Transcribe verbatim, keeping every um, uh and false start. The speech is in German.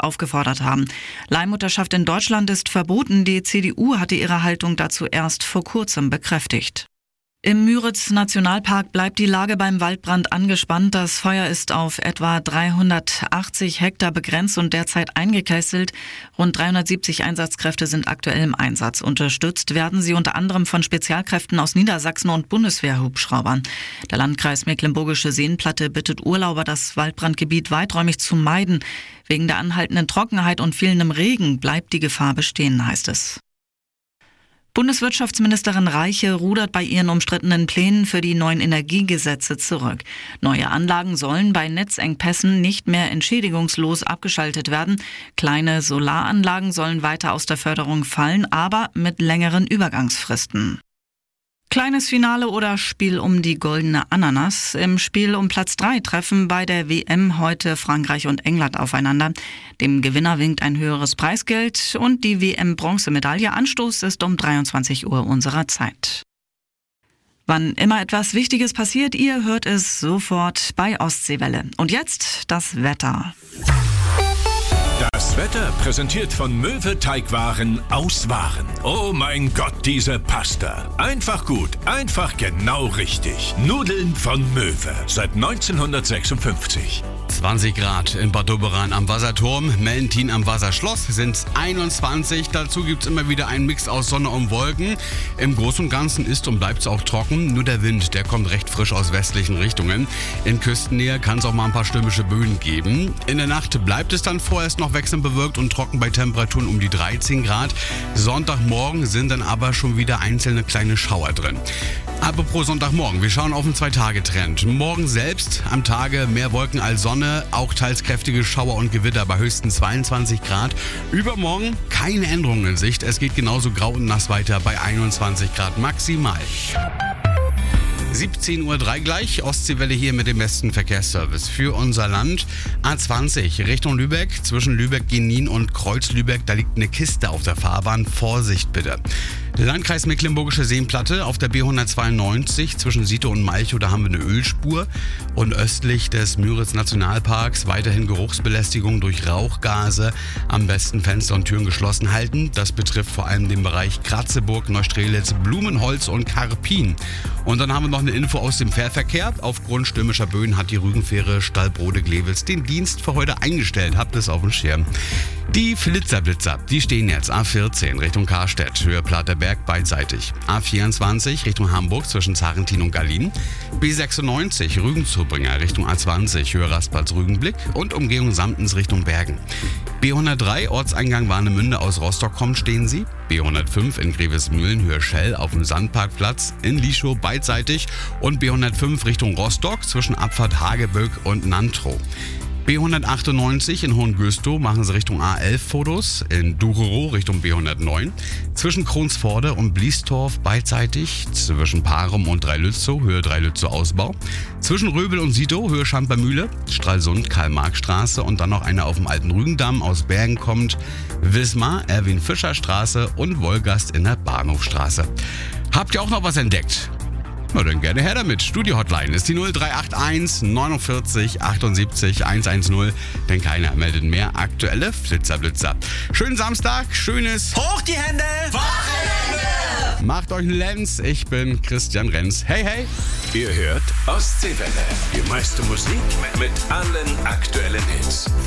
aufgefordert haben. Leihmutterschaft in Deutschland ist verboten. Die C D U hatte ihre Haltung dazu erst vor kurzem bekräftigt. Im Müritz-Nationalpark bleibt die Lage beim Waldbrand angespannt. Das Feuer ist auf etwa dreihundertachtzig Hektar begrenzt und derzeit eingekesselt. Rund dreihundertsiebzig Einsatzkräfte sind aktuell im Einsatz. Unterstützt werden sie unter anderem von Spezialkräften aus Niedersachsen und Bundeswehrhubschraubern. Der Landkreis Mecklenburgische Seenplatte bittet Urlauber, das Waldbrandgebiet weiträumig zu meiden. Wegen der anhaltenden Trockenheit und fehlendem Regen bleibt die Gefahr bestehen, heißt es. Bundeswirtschaftsministerin Reiche rudert bei ihren umstrittenen Plänen für die neuen Energiegesetze zurück. Neue Anlagen sollen bei Netzengpässen nicht mehr entschädigungslos abgeschaltet werden. Kleine Solaranlagen sollen weiter aus der Förderung fallen, aber mit längeren Übergangsfristen. Kleines Finale oder Spiel um die goldene Ananas. Im Spiel um Platz drei treffen bei der W M heute Frankreich und England aufeinander. Dem Gewinner winkt ein höheres Preisgeld und die W M-Bronzemedaille. Anstoß ist um dreiundzwanzig Uhr unserer Zeit. Wann immer etwas Wichtiges passiert, ihr hört es sofort bei Ostseewelle. Und jetzt das Wetter. Das Wetter präsentiert von Möwe Teigwaren aus Waren. Oh mein Gott, diese Pasta. Einfach gut, einfach genau richtig. Nudeln von Möwe seit neunzehnhundertsechsundfünfzig. zwanzig Grad in Bad Doberan am Wasserturm, Mellentin am Wasserschloss sind es einundzwanzig. Dazu gibt es immer wieder einen Mix aus Sonne und Wolken. Im Großen und Ganzen ist und bleibt es auch trocken. Nur der Wind, der kommt recht frisch aus westlichen Richtungen. In Küstennähe kann es auch mal ein paar stürmische Böen geben. In der Nacht bleibt es dann vorerst noch wechselnd bewölkt und trocken bei Temperaturen um die dreizehn Grad. Sonntagmorgen sind dann aber schon wieder einzelne kleine Schauer drin. Apropos Sonntagmorgen, wir schauen auf den Zwei-Tage-Trend. Morgen selbst am Tage mehr Wolken als Sonne, auch teils kräftige Schauer und Gewitter bei höchstens zweiundzwanzig Grad. Übermorgen keine Änderungen in Sicht, es geht genauso grau und nass weiter bei einundzwanzig Grad maximal. siebzehn Uhr drei gleich, Ostseewelle hier mit dem besten Verkehrsservice für unser Land. A zwanzig Richtung Lübeck, zwischen Lübeck-Genin und Kreuz-Lübeck, da liegt eine Kiste auf der Fahrbahn, Vorsicht bitte. Landkreis Mecklenburgische Seenplatte auf der B hundertzweiundneunzig zwischen Siete und Malchow, da haben wir eine Ölspur. Und östlich des Müritz-Nationalparks weiterhin Geruchsbelästigung durch Rauchgase. Am besten Fenster und Türen geschlossen halten. Das betrifft vor allem den Bereich Kratzeburg, Neustrelitz, Blumenholz und Karpin. Und dann haben wir noch eine Info aus dem Fährverkehr. Aufgrund stürmischer Böen hat die Rügenfähre Stallbrode-Glewitz den Dienst für heute eingestellt. Habt es auf dem Schirm. Die Flitzerblitzer, die stehen jetzt A vierzehn Richtung Karstedt, Höhe Platerberg beidseitig. A vierundzwanzig Richtung Hamburg zwischen Zarentin und Gallien. B sechsundneunzig Rügenzubringer Richtung A zwanzig, Höhe Rastplatz-Rügenblick und Umgehung Samtens Richtung Bergen. B hundertdrei Ortseingang Warnemünde aus Rostock kommt, stehen Sie. B hundertfünf in Grevesmühlen, Höhe Schell auf dem Sandparkplatz in Lieschow beidseitig und B hundertfünf Richtung Rostock zwischen Abfahrt Hageböck und Nantrow. B hundertachtundneunzig in Hohengüstow machen Sie Richtung A elf Fotos, in Ducherow Richtung B hundertneun, zwischen Kronsforde und Bliestorf beidseitig, zwischen Parum und Dreilützow, Höhe Dreilützow Ausbau, zwischen Röbel und Sidow, Höhe Schampermühle, Stralsund, Karl-Marx-Straße und dann noch eine auf dem alten Rügendamm aus Bergen kommt, Wismar, Erwin-Fischer-Straße und Wolgast in der Bahnhofstraße. Habt ihr auch noch was entdeckt? Na dann gerne her damit. Studio-Hotline ist die null drei acht eins neunundvierzig achtundsiebzig hundertzehn, denn keiner meldet mehr aktuelle Flitzerblitzer. Schönen Samstag, schönes Hoch die Hände! Wochenende! Macht euch einen Lenz, ich bin Christian Renz. Hey, hey! Ihr hört Ostseewelle, die meiste Musik mit allen aktuellen Hits.